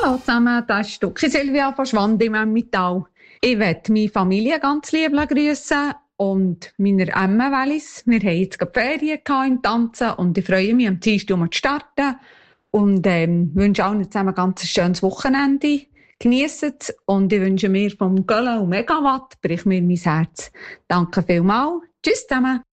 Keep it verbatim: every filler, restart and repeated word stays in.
Hallo zusammen, das ist Duki Silvia von Schwand im Emmental. Ich möchte meine Familie ganz lieb grüßen und meiner Emma Wallis. Wir haben jetzt gerade Ferien im Tanzen und ich freue mich, am Dienstag zu starten. Und ähm, wünsche allen zusammen ein ganz schönes Wochenende. Geniessen es und ich wünsche mir vom Gölle und Megawatt, brich mir mein Herz. Danke vielmals. Tschüss zusammen.